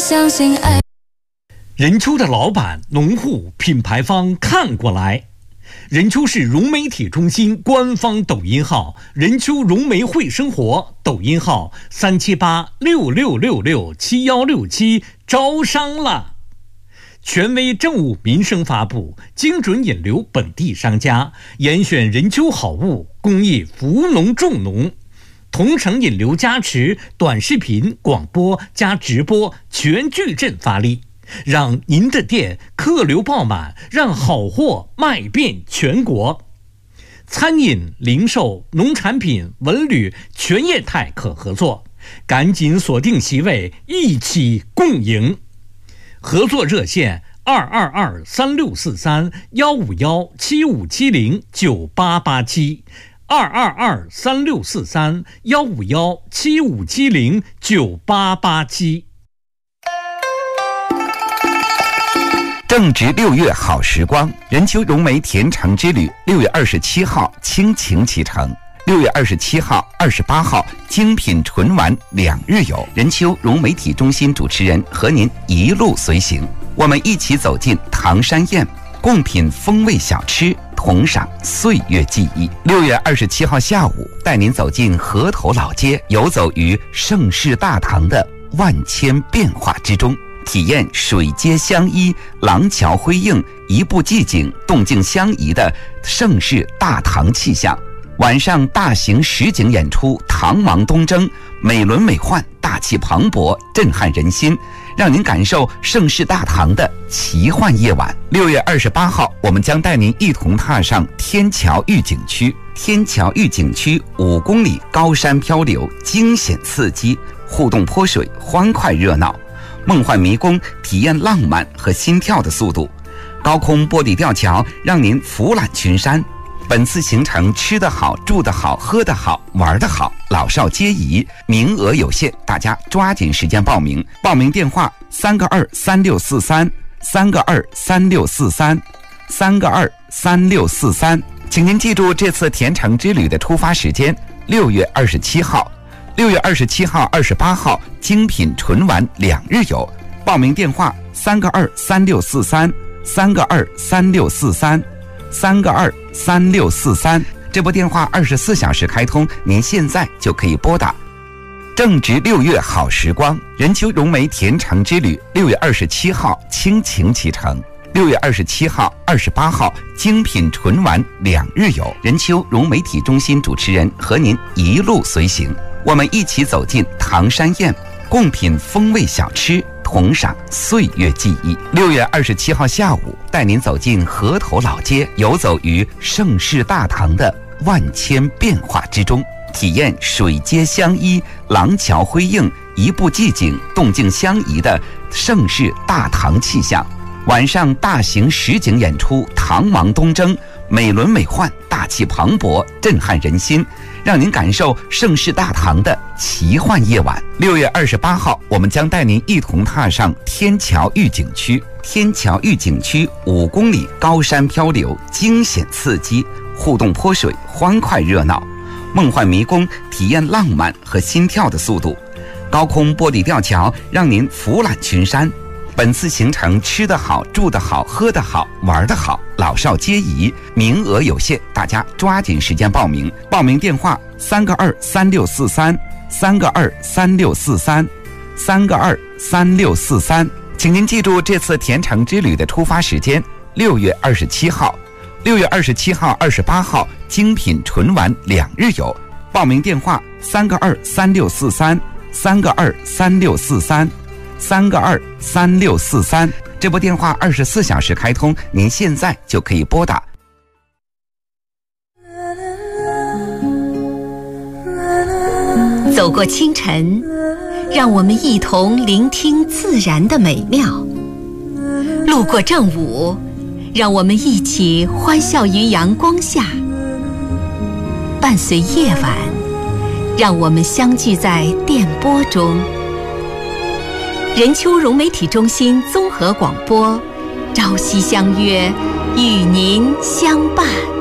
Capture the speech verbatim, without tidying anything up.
相信爱。 任丘的老板、农户、品牌方看过来。任丘市融媒体中心官方抖音号任丘融媒会生活，抖音号三七八六六六六七幺六七，招商了。权威政务民生发布，精准引流本地商家，严选任丘好物，公益扶农助农。同城引流加持，短视频、广播加直播全矩阵发力，让您的店客流爆满，让好货卖遍全国。餐饮、零售、农产品、文旅全业态可合作，赶紧锁定席位，一起共赢。合作热线二二二三六四三幺五幺七五七零九八八七。二二二三六四三幺五幺七五七零九八八七。 正值六月好时光，任丘融媒甜橙之旅六月二十七号倾情启程，六月二十七号、二十八号精品纯玩两日游。任丘融媒体中心主持人和您一路随行，我们一起走进唐山宴，共品风味小吃，同赏岁月记忆。六月二十七号下午，带您走进河头老街，游走于盛世大唐的万千变化之中，体验水街相依、廊桥辉映、一步寂静、动静相宜的盛世大唐气象。晚上大型实景演出《唐王东征》，美轮美奂，大气磅礴，震撼人心，让您感受盛世大唐的奇幻夜晚。六月二十八号，我们将带您一同踏上天桥峪景区。天桥峪景区五公里高山漂流，惊险刺激，互动泼水，欢快热闹，梦幻迷宫，体验浪漫和心跳的速度。高空玻璃吊桥让您俯览群山。本次行程吃得好、住得好、喝得好、玩得好，老少皆宜，名额有限，大家抓紧时间报名。报名电话三个二三六四三三个二三六四三三个二三六四三。请您记住这次甜橙之旅的出发时间：六月二十七号。六月二十七号、二十八号精品纯玩两日游。报名电话三个二三六四三三个二三六四三三个二三六四三。这部电话二十四小时开通，您现在就可以拨打。正值六月好时光，任丘融媒甜橙之旅六月二十七号倾情启程，六月二十七号、二十八号精品纯玩两日游。任丘融媒体中心主持人和您一路随行，我们一起走进唐山宴，共品风味小吃，同赏岁月记忆。六月二十七号下午，带您走进河头老街，游走于盛世大唐的万千变化之中，体验水街相依、廊桥辉映、一步寂静、动静相宜的盛世大唐气象。晚上大型实景演出《唐王东征》，美轮美奂，大气磅礴，震撼人心，让您感受盛世大唐的奇幻夜晚。六月二十八号，我们将带您一同踏上天桥峪景区。天桥峪景区五公里高山漂流，惊险刺激，互动泼水，欢快热闹，梦幻迷宫，体验浪漫和心跳的速度。高空玻璃吊桥让您俯览群山。本次行程吃得好、住得好、喝得好、玩得好，老少皆宜，名额有限，大家抓紧时间报名。报名电话三个二三六四三三个二三六四三三个二三六四三。请您记住这次甜橙之旅的出发时间：六月二十七号。六月二十七号、二十八号精品纯玩两日游。报名电话三个二三六四三三个二三六四三三个二三六四三。这部电话二十四小时开通，您现在就可以拨打。 走过清晨，让我们一同聆听自然的美妙；路过正午，让我们一起欢笑于阳光下；伴随夜晚，让我们相聚在电波中。任丘融媒体中心综合广播，朝夕相约，与您相伴。